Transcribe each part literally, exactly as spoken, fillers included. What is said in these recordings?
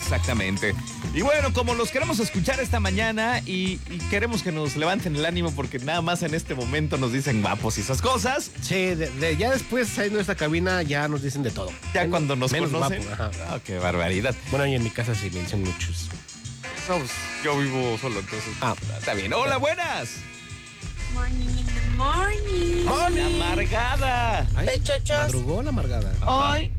Exactamente. Y bueno, como los queremos escuchar esta mañana y, y queremos que nos levanten el ánimo porque nada más en este momento nos dicen guapos y esas cosas. Sí, de, de, ya después ahí en nuestra cabina ya nos dicen de todo. Ya menos, cuando nos menos conocen. Guapo, ajá. Oh, qué barbaridad. Bueno, y en mi casa sí me dicen muchos. No, pues, yo vivo solo, entonces. Ah, está bien. Hola, buenas. Morning, morning. Morning. La amargada. Ay, madrugó la amargada. Hoy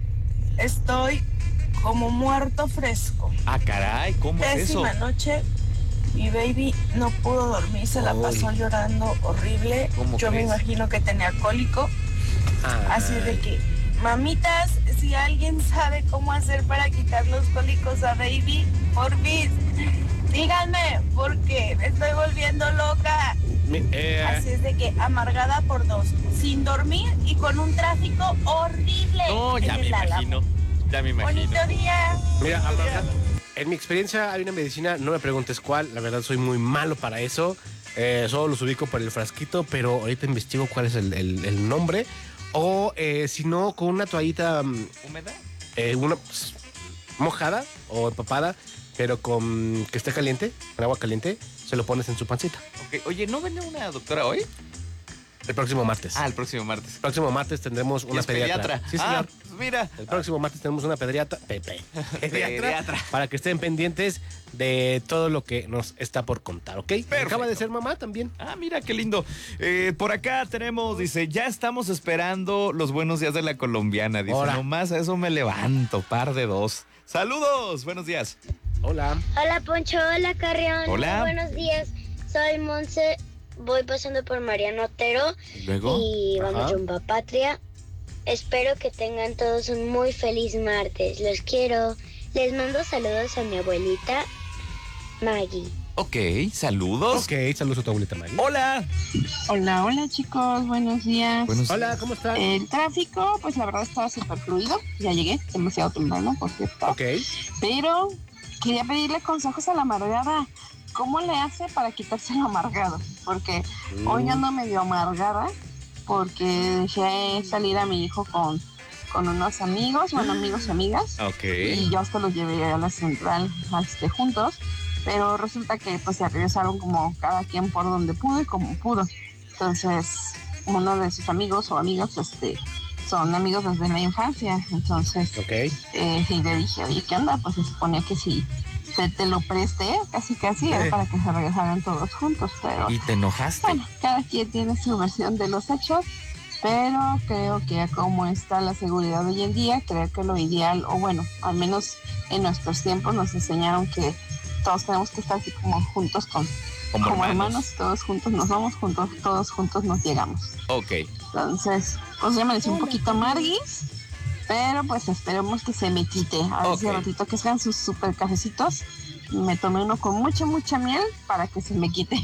estoy como muerto fresco. Ah, caray, ¿cómo es eso? Pésima noche. Mi baby no pudo dormir, se la pasó llorando horrible. Yo me imagino que tenía cólico. Ay. Así de que, mamitas, si alguien sabe cómo hacer para quitar los cólicos a baby, por fin, díganme, porque me estoy volviendo loca. Mi, eh. Así es de que amargada por dos, sin dormir y con un tráfico horrible. No, ya me imagino. Ya me imagino. Bonito día. Mira, amargada. En mi experiencia hay una medicina, no me preguntes cuál, la verdad soy muy malo para eso. Eh, solo los ubico por el frasquito, pero ahorita investigo cuál es el, el, el nombre. O eh, si no, con una toallita ¿húmeda? Eh, una pues, mojada o empapada, pero con que esté caliente, con agua caliente, se lo pones en su pancita. Okay. Oye, ¿no viene una doctora hoy? El próximo martes. Ah, el próximo martes. El próximo martes tendremos una pediatra. pediatra. Sí, señor. Ah, mira. El próximo martes tenemos una pediatra, Pepe, pediatra, pediatra, para que estén pendientes de todo lo que nos está por contar, ¿ok? Perfecto. Acaba de ser mamá también. Ah, mira, qué lindo. Eh, por acá tenemos, dice, ya estamos esperando los buenos días de la colombiana. Dice, Hola. Nomás a eso me levanto, par de dos. Saludos, buenos días. Hola. Hola, Poncho, hola, Carrión. Hola. Muy buenos días, soy Monse. Voy pasando por Mariano Otero. ¿Y luego? Y vamos rumbo a Patria. Espero que tengan todos un muy feliz martes. Los quiero. Les mando saludos a mi abuelita Maggie. Ok, saludos. Ok, saludos a tu abuelita Maggie. Hola. Hola, hola chicos, buenos días. Buenos hola, ¿cómo estás? El tráfico, pues la verdad estaba súper fluido. Ya llegué, demasiado temprano, por cierto. Ok. Pero quería pedirle consejos a la amargada. ¿Cómo le hace para quitarse lo amargado? Porque mm. hoy ando medio amargada porque dejé salir a mi hijo con, con unos amigos, bueno, amigos y amigas. Ok. Y yo hasta los llevé a la central este, juntos, pero resulta que pues se regresaron como cada quien por donde pudo y como pudo. Entonces, uno de sus amigos o amigas este, son amigos desde la infancia. Entonces, okay. eh, y le dije, oye, ¿qué onda? Pues se suponía que sí. Te, te lo presté, casi casi, era para que se regresaran todos juntos, pero... ¿Y te enojaste? Bueno, cada quien tiene su versión de los hechos, pero creo que como está la seguridad hoy en día, creo que lo ideal, o bueno, al menos en nuestros tiempos nos enseñaron que todos tenemos que estar así como juntos con... Como, como hermanos. hermanos, todos juntos nos vamos, juntos, todos juntos nos llegamos. Ok. Entonces, pues ya me decía un poquito amarguis, pero pues esperemos que se me quite. A ver si al ratito que sean sus super cafecitos, me tomé uno con mucha, mucha miel para que se me quite.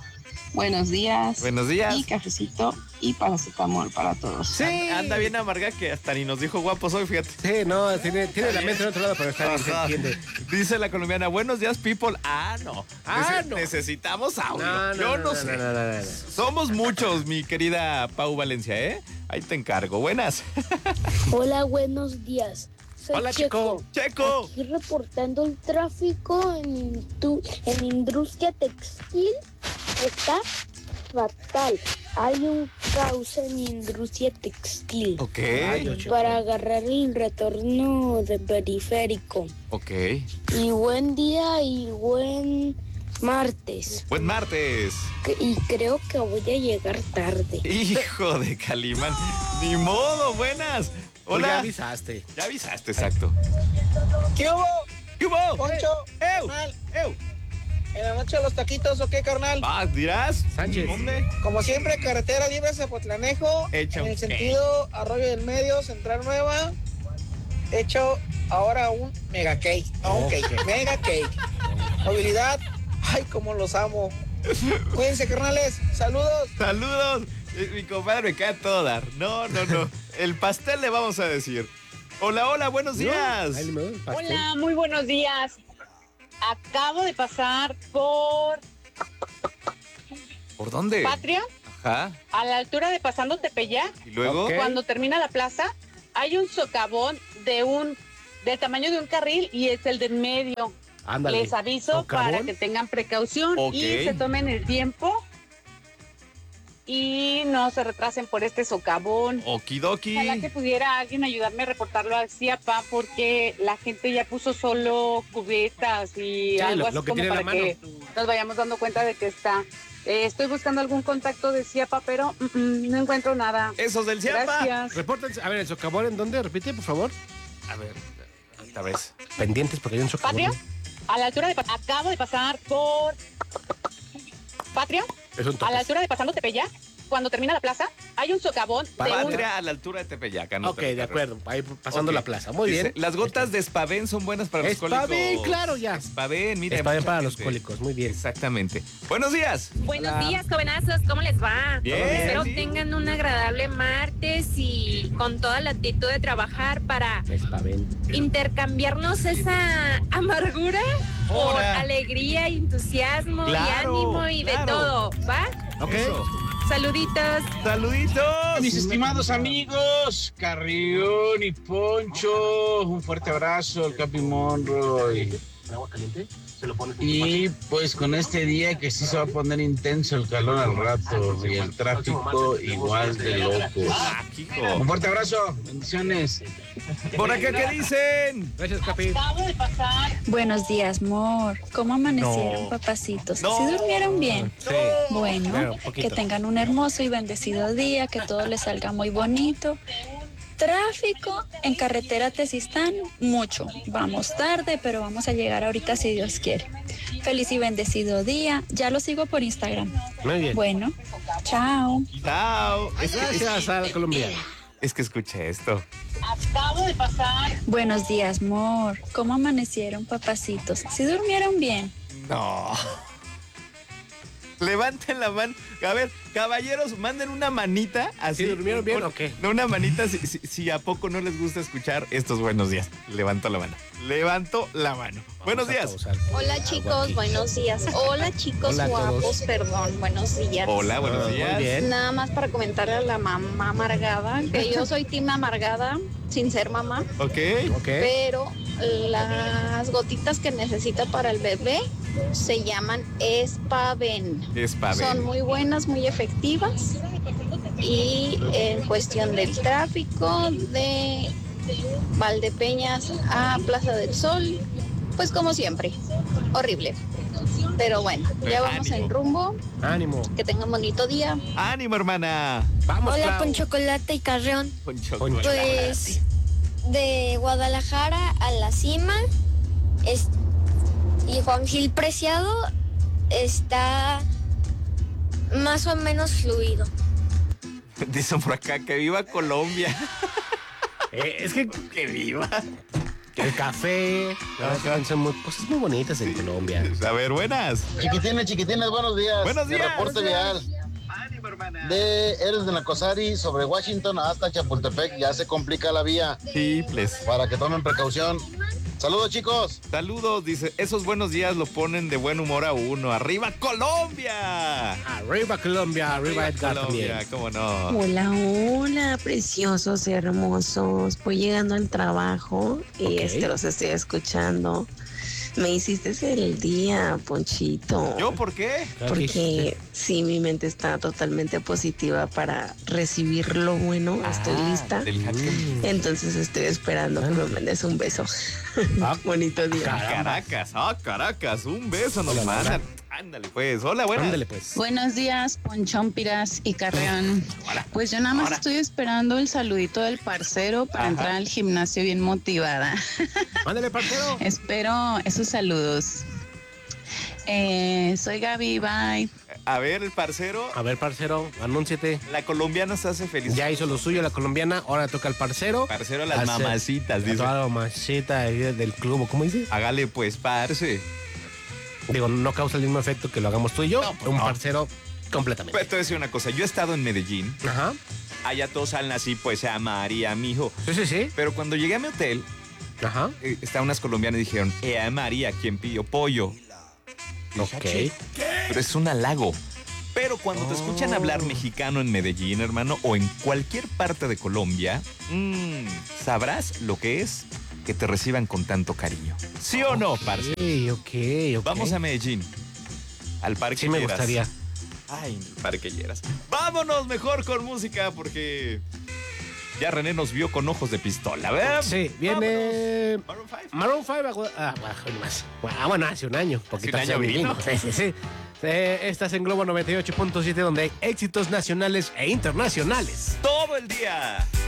Buenos días. Buenos días. Y cafecito y paracetamol para todos. Sí. Anda bien amarga que hasta ni nos dijo guapos hoy, fíjate. Sí, no, tiene, tiene la mente en otro lado, pero está bien, se entiende. Dice la colombiana, buenos días, people. Ah, no. Ah, Nece- no. Necesitamos audio. No, no, Yo no, no, no sé. No, no, no, no, no. Somos muchos, mi querida Pau Valencia, ¿eh? Ahí te encargo. Buenas. Hola, buenos días. Soy Hola, Checo. Checo. Aquí reportando el tráfico en, tu, en industria textil. Está fatal. Hay un caos en industria textil. Ok. Ay, Para agarrar el retorno de periférico. Ok. Y buen día y buen martes. Buen martes. Y creo que voy a llegar tarde. Hijo de Calimán. Ni modo, buenas. Hola. Ya avisaste. Ya avisaste, exacto. ¿Qué hubo? ¿Qué hubo? Poncho, ¡Eu! carnal, ¡Eu! en la noche de los taquitos, ¿o qué, carnal? Ah, dirás. Sánchez. ¿Dónde? Como siempre, carretera libre Zapotlanejo, Hecho en el un sentido Arroyo del Medio, Central Nueva, hecho ahora un mega cake, no un cake, mega cake. Movilidad, ay, cómo los amo. Cuídense, carnales, saludos. Saludos. Eh, Mi compadre me cae a todo dar. No, no, no. El pastel le vamos a decir. Hola, hola, buenos días. Ay, me doy el pastel. Hola, muy buenos días. Acabo de pasar por ¿Por dónde? Patria, Ajá. a la altura de Pasando Tepeyac. ¿Y luego? Ok. Cuando termina la plaza, hay un socavón de un del tamaño de un carril y es el del medio. Ándale. Les aviso ¿Socavón? para que tengan precaución Okay. y se tomen el tiempo y no se retrasen por este socavón. Okidoki. Ojalá que pudiera alguien ayudarme a reportarlo al C I A P A porque la gente ya puso solo cubetas y Sí, algo lo- así lo que como tiene en para la que nos vayamos dando cuenta de que está. Eh, estoy buscando algún contacto de C I A P A, pero mm, mm, no encuentro nada. Esos del Ciapa. Gracias. Repórtense. A ver, ¿el socavón en dónde? Repite, por favor. A ver, esta vez. Pendientes porque hay un socavón. Patria, a la altura de... pa- Acabo de pasar por... Patria, Es un a la tope. altura de pasando Tepeyac, cuando termina la plaza, hay un socavón de un... Patria a la altura de Tepeyac. Ok, de acuerdo. Ahí pasando Ok. la plaza. Muy Dice, bien. Las gotas de Spaven son buenas para los cólicos. Spaven, claro, ya. Spaven, mira. Está bien mucha para los gente. cólicos. Muy bien. Exactamente. Buenos días. Buenos Hola. días, jovenazos, ¿cómo les va? Bien, Espero sí. tengan un agradable martes y con toda la actitud de trabajar para Spaven. intercambiarnos esa amargura por Ahora. alegría, entusiasmo Claro, y ánimo y claro. de todo, ¿va? Ok. Eso. Saluditos. Saluditos. Mis estimados amigos, Carrión y Poncho, un fuerte abrazo al Capi Monroy. Y pues con este día que sí se va a poner intenso el calor al rato y el tráfico igual de loco. Ah, hijo. Un fuerte abrazo, bendiciones. Por acá, ¿qué dicen? Gracias, Capi. Acabo de pasar... Buenos días, amor. ¿Cómo amanecieron, No. papacitos? No. ¿Sí durmieron bien? Sí. Bueno, Claro, poquito. que tengan un hermoso y bendecido día, que todo les salga muy bonito. Tráfico en carretera Tezistán, mucho. Vamos tarde, pero vamos a llegar ahorita si Dios quiere. Feliz y bendecido día. Ya lo sigo por Instagram. Muy bien. Bueno, chao. Chao. Es que, es, Gracias a la colombiana. es que escuché esto. Acabo de pasar... Buenos días, amor. ¿Cómo amanecieron, papacitos? ¿Sí durmieron bien? No. Levanten la mano. A ver, caballeros, manden una manita así. ¿Sí durmieron bien Con- o qué? No, una manita si, si- si a poco no les gusta escuchar estos buenos días. Levanto la mano. Levanto la mano. Buenos Vamos a días. pausar. Hola Algo chicos, aquí. buenos días. Hola chicos Hola a todos. guapos, perdón, buenos días. Hola, buenos Ah, muy días. bien. Nada más para comentarle a la mamá amargada que yo soy team amargada sin ser mamá, Ok. Ok. pero las gotitas que necesita para el bebé se llaman Spaven. Es para Son ver. muy buenas, muy efectivas y en cuestión del tráfico de Valdepeñas a Plaza del Sol, pues como siempre, horrible. Pero bueno, ya vamos Ánimo. en rumbo, Ánimo. que tengan bonito día. Ánimo, hermana. Vamos, Hola Clau. con chocolate y carrión. Con Con chocolate. Pues de Guadalajara a la cima es, y Juan Gil Preciado está más o menos fluido. Dicen por acá que viva Colombia. Eh, es que Que viva. el café, la verdad, son muy- cosas muy bonitas en Colombia. A ver, buenas. Chiquitines, chiquitines, buenos días. Buenos De días. reporte vial. De Eres de Nacosari sobre Washington hasta Chapultepec. Ya se complica la vía Triples. para que tomen precaución. Saludos, chicos. Saludos, dice, esos buenos días lo ponen de buen humor a uno. ¡Arriba Colombia! Arriba Colombia, arriba Edgar Colombia, también. cómo no. Hola, hola, preciosos y hermosos. Voy llegando al trabajo y Ok. este los estoy escuchando. Me hiciste el día, Ponchito. ¿Yo por qué? Porque sí, mi mente está totalmente positiva para recibir lo bueno. Estoy Ah, lista. del jaque. Entonces estoy esperando que me mandes un beso. Ah, Bonito día. Caracas, ah, Caracas, un beso nos Hola, mandan. Ándale pues, hola, buenas. Ándale pues. Buenos días, Ponchón, Piras y Carreón. Hola. Pues yo nada más Hola. estoy esperando el saludito del parcero para Ajá. entrar al gimnasio bien motivada. Ándale, parcero. Espero esos saludos. Eh, soy Gaby, bye. A ver, el parcero, A ver, parcero, anúnciate. la colombiana se hace feliz. Ya hizo lo suyo la colombiana, ahora toca el parcero. Parcero a las Hace- mamacitas, A dice. toda la mamacita ahí del club, ¿cómo dices? Hágale pues, parce. Digo, no causa el mismo efecto que lo hagamos tú y yo. pues un no. parcero completamente. Pues te voy a decir una cosa, yo he estado en Medellín, Ajá. allá todos salen así, pues a María, mijo. Sí, sí, sí. Pero cuando llegué a mi hotel, Ajá. eh, estaban unas colombianas y dijeron, eh, María, ¿quién pidió pollo? Dije, Ok. "Che, pero es un halago. Pero cuando te escuchan Oh. hablar mexicano en Medellín, hermano, o en cualquier parte de Colombia, mm, sabrás lo que es que te reciban con tanto cariño. ¿Sí o no, parce? Ok, ok, ok. Vamos a Medellín. Al Parque Sí me Lleras. gustaría. Ay, el Parque Lleras. Vámonos mejor con música porque ya René nos vio con ojos de pistola, ¿verdad? Sí, viene Maroon cinco. Maroon cinco, ah, bueno, más. Ah, bueno, hace un año. Poquito ¿Hace un año vino? Sí, sí, sí. Eh, estás en Globo noventa y ocho punto siete donde hay éxitos nacionales e internacionales. Todo el día.